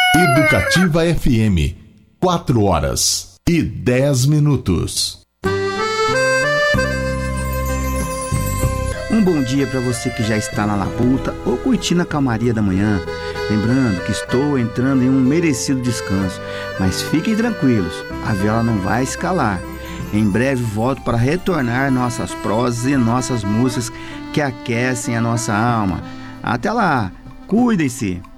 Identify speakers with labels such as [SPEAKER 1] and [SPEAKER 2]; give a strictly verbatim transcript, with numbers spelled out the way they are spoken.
[SPEAKER 1] Educativa F M, quatro horas e dez minutos.
[SPEAKER 2] Um bom dia para você que já está na labuta ou curtindo a calmaria da manhã. Lembrando que estou entrando em um merecido descanso, mas fiquem tranquilos, a vela não vai se calar. Em breve volto para retornar nossas prosas e nossas músicas que aquecem a nossa alma. Até lá, cuidem-se!